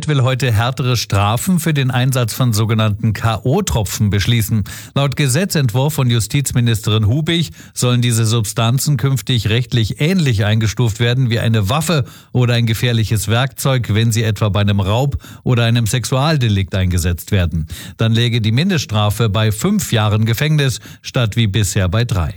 Bild will heute härtere Strafen für den Einsatz von sogenannten K.O.-Tropfen beschließen. Laut Gesetzentwurf von Justizministerin Hubig sollen diese Substanzen künftig rechtlich ähnlich eingestuft werden wie eine Waffe oder ein gefährliches Werkzeug, wenn sie etwa bei einem Raub oder einem Sexualdelikt eingesetzt werden. Dann läge die Mindeststrafe bei 5 Jahren Gefängnis statt wie bisher bei 3.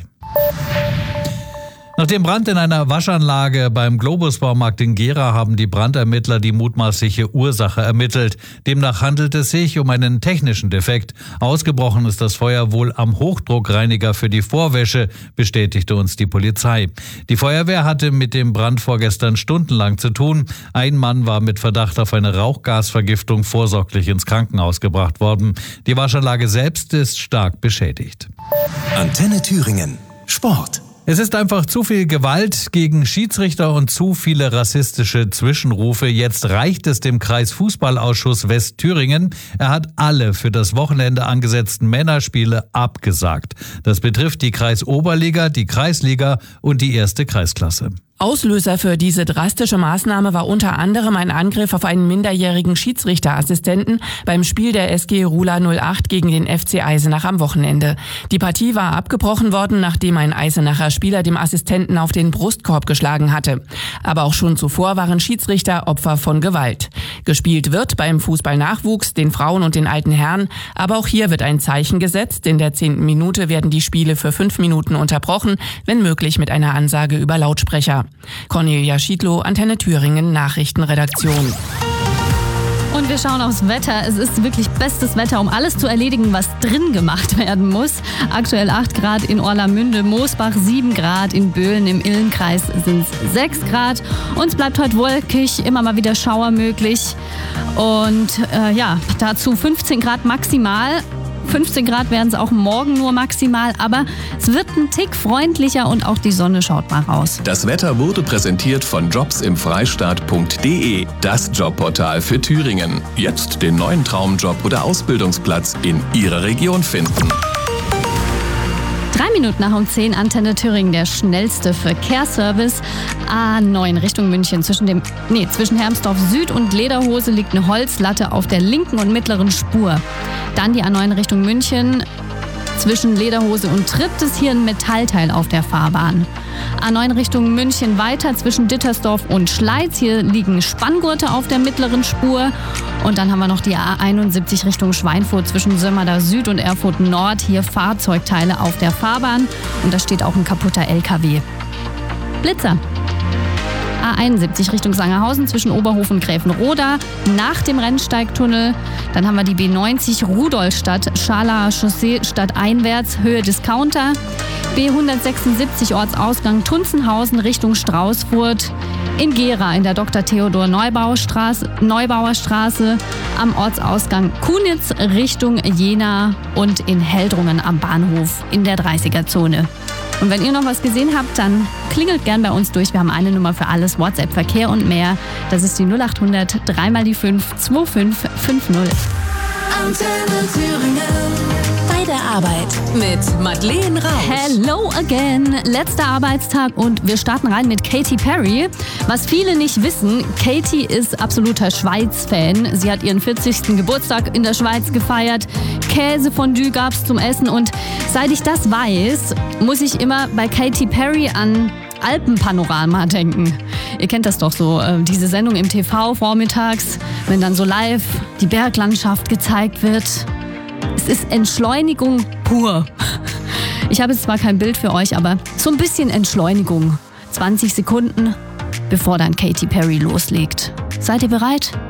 Nach dem Brand in einer Waschanlage beim Globus-Baumarkt in Gera haben die Brandermittler die mutmaßliche Ursache ermittelt. Demnach handelt es sich um einen technischen Defekt. Ausgebrochen ist das Feuer wohl am Hochdruckreiniger für die Vorwäsche, bestätigte uns die Polizei. Die Feuerwehr hatte mit dem Brand vorgestern stundenlang zu tun. Ein Mann war mit Verdacht auf eine Rauchgasvergiftung vorsorglich ins Krankenhaus gebracht worden. Die Waschanlage selbst ist stark beschädigt. Antenne Thüringen. Sport. Es ist einfach zu viel Gewalt gegen Schiedsrichter und zu viele rassistische Zwischenrufe. Jetzt reicht es dem Kreisfußballausschuss Westthüringen. Er hat alle für das Wochenende angesetzten Männerspiele abgesagt. Das betrifft die Kreisoberliga, die Kreisliga und die 1. Kreisklasse. Auslöser für diese drastische Maßnahme war unter anderem ein Angriff auf einen minderjährigen Schiedsrichterassistenten beim Spiel der SG Rula 08 gegen den FC Eisenach am Wochenende. Die Partie war abgebrochen worden, nachdem ein Eisenacher Spieler dem Assistenten auf den Brustkorb geschlagen hatte. Aber auch schon zuvor waren Schiedsrichter Opfer von Gewalt. Gespielt wird beim Fußballnachwuchs, den Frauen und den alten Herren, aber auch hier wird ein Zeichen gesetzt. In der 10. Minute werden die Spiele für 5 Minuten unterbrochen, wenn möglich mit einer Ansage über Lautsprecher. Cornelia Schiedlow, Antenne Thüringen, Nachrichtenredaktion. Und wir schauen aufs Wetter. Es ist wirklich bestes Wetter, um alles zu erledigen, was drin gemacht werden muss. Aktuell 8 Grad in Orlamünde, Moosbach 7 Grad, in Böhlen im Illenkreis sind es 6 Grad. Und es bleibt heute wolkig, immer mal wieder Schauer möglich. Und dazu 15 Grad maximal. 15 Grad werden es auch morgen nur maximal, aber es wird ein Tick freundlicher und auch die Sonne schaut mal raus. Das Wetter wurde präsentiert von jobsimfreistaat.de, das Jobportal für Thüringen. Jetzt den neuen Traumjob oder Ausbildungsplatz in Ihrer Region finden. 3 Minuten nach 10 Antenne Thüringen, der schnellste Verkehrsservice. A9 Richtung München. Zwischen Hermsdorf Süd und Lederhose liegt eine Holzlatte auf der linken und mittleren Spur. Dann die A9 Richtung München. Zwischen Lederhose und Tritt ist hier ein Metallteil auf der Fahrbahn. A9 Richtung München weiter zwischen Dittersdorf und Schleiz. Hier liegen Spanngurte auf der mittleren Spur. Und dann haben wir noch die A71 Richtung Schweinfurt zwischen Sömmerda Süd und Erfurt Nord. Hier Fahrzeugteile auf der Fahrbahn. Und da steht auch ein kaputter LKW. Blitzer. A71 Richtung Sangerhausen zwischen Oberhof und Gräfenroda nach dem Rennsteigtunnel. Dann haben wir die B90 Rudolstadt, Schalaer Chaussee stadteinwärts, Höhe Discounter. B176 Ortsausgang Tunzenhausen Richtung Straußfurt. In Gera in der Dr. Theodor Neubauer Straße, am Ortsausgang Kunitz Richtung Jena und in Heldrungen am Bahnhof in der 30er-Zone. Und wenn ihr noch was gesehen habt, dann klingelt gern bei uns durch. Wir haben eine Nummer für alles, WhatsApp, Verkehr und mehr. Das ist die 0800 3 mal die 5 2550. Antenne Thüringen. Bei der Arbeit mit Madeleine Rausch. Hello again. Letzter Arbeitstag und wir starten rein mit Katy Perry. Was viele nicht wissen, Katy ist absoluter Schweiz-Fan. Sie hat ihren 40. Geburtstag in der Schweiz gefeiert. Käsefondue gab's zum Essen und seit ich das weiß, muss ich immer bei Katy Perry an Alpenpanorama denken. Ihr kennt das doch so, diese Sendung im TV vormittags, wenn dann so live die Berglandschaft gezeigt wird. Es ist Entschleunigung pur. Ich habe jetzt zwar kein Bild für euch, aber so ein bisschen Entschleunigung. 20 Sekunden, bevor dann Katy Perry loslegt. Seid ihr bereit?